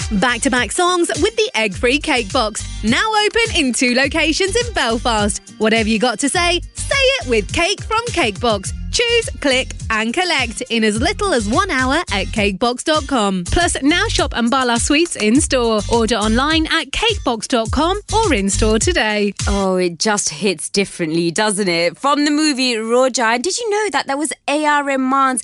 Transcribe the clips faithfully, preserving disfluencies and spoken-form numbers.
Back-to-back songs with the egg-free cake box. Now open in two locations in Belfast. Whatever you got to say, say it with Cake from Cakebox. Choose, click and collect in as little as one hour at cakebox dot com. Plus, now shop Ambala Sweets in-store. Order online at cakebox dot com or in-store today. Oh, it just hits differently, doesn't it? From the movie Roja. Did you know that that was A R Rahman's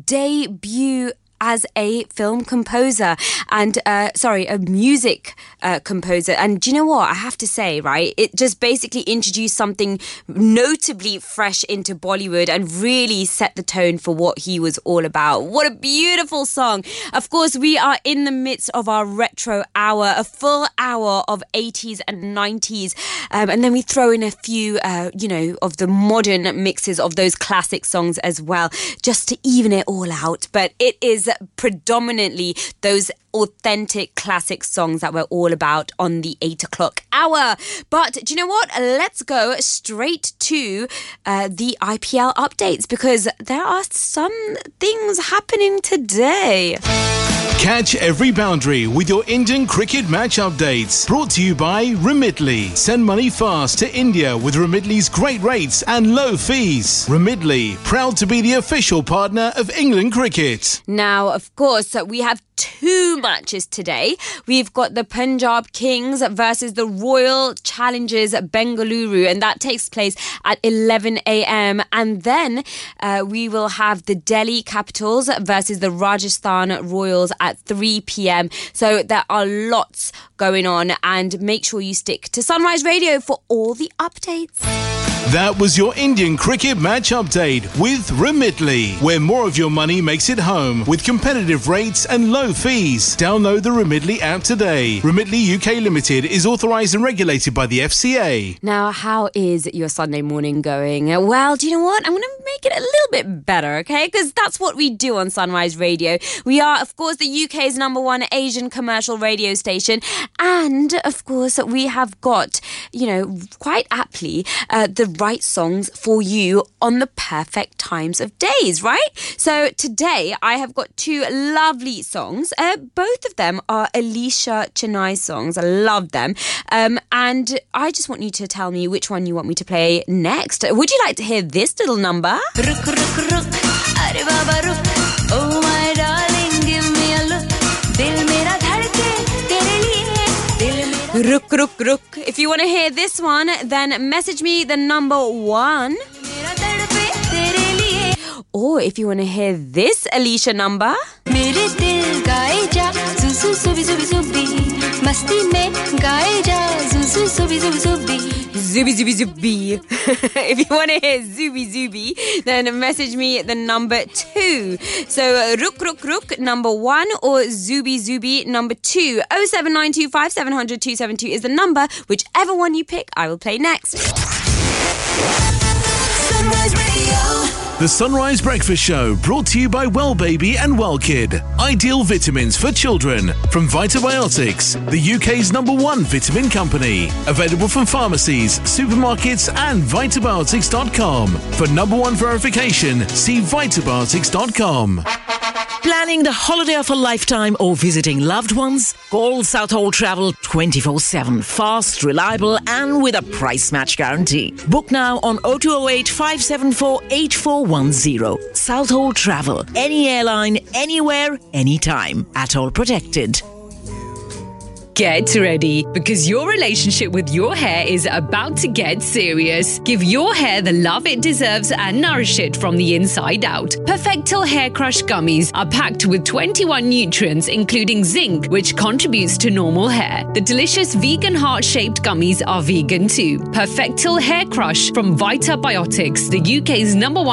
debut as a film composer and, uh, sorry, a music uh, composer. And do you know what? I have to say, right, it just basically introduced something notably fresh into Bollywood and really set the tone for what he was all about. What a beautiful song. Of course, we are in the midst of our retro hour, a full hour of eighties and nineties. Um, and then we throw in a few, uh, you know, of the modern mixes of those classic songs as well, just to even it all out. But it is predominantly those authentic classic songs that we're all about on the eight o'clock hour. But do you know what? Let's go straight to uh, the I P L updates, because there are some things happening today. Catch every boundary with your Indian cricket match updates. Brought to you by Remitly. Send money fast to India with Remitly's great rates and low fees. Remitly, proud to be the official partner of England cricket. Now, of course, we have two matches today. We've got the Punjab Kings versus the Royal Challengers Bengaluru, and that takes place at eleven a.m. And then uh, we will have the Delhi Capitals versus the Rajasthan Royals at three p.m. So there are lots going on, and make sure you stick to Sunrise Radio for all the updates. That was your Indian cricket match update with Remitly, where more of your money makes it home with competitive rates and low fees. Download the Remitly app today. Remitly U K Limited is authorised and regulated by the F C A. Now, how is your Sunday morning going? Well, do you know what? I'm going to make it a little bit better, okay? Because that's what we do on Sunrise Radio. We are, of course, the U K's number one Asian commercial radio station. And, of course, we have got, you know, quite aptly, uh, the right songs for you on the perfect times of days, right? So today I have got two lovely songs. Uh, both of them are Alicia Chennai songs. I love them. Um, and I just want you to tell me which one you want me to play next. Would you like to hear this little number? Ruk, ruk, ruk. Arey baba ruk. Oh my darling, give me a look. Dil mera dhadke tere liye. Dil mera Ruk, ruk, ruk. If you want to hear this one, then message me the number one. Or if you want to hear this Alicia number. Mere dil gaye ja, zuzu zubi zubi zubi. Masti mein gaye ja, zuzu zubi zubi zubi. Zubi Zubi Zubi. If you want to hear Zubi Zubi, then message me the number two. So uh, Ruk Ruk Ruk number one or Zubi Zubi number two. oh seven nine two five seven zero zero two seven two is the number. Whichever one you pick, I will play next. Sunrise Radio. The Sunrise Breakfast Show, brought to you by Well Baby and Well Kid. Ideal vitamins for children from Vitabiotics, the U K's number one vitamin company. Available from pharmacies, supermarkets and vitabiotics dot com. For number one verification, see vitabiotics dot com. Planning the holiday of a lifetime or visiting loved ones? Call Southhold Travel twenty-four seven. Fast, reliable and with a price match guarantee. Book now on oh two oh eight, five seven four, eight four one zero. Southhold Travel. Any airline, anywhere, anytime. At all protected. Get ready, because your relationship with your hair is about to get serious. Give your hair the love it deserves and nourish it from the inside out. Perfectil Hair Crush Gummies are packed with twenty-one nutrients, including zinc, which contributes to normal hair. The delicious vegan heart-shaped gummies are vegan too. Perfectil Hair Crush from Vitabiotics, the U K's number one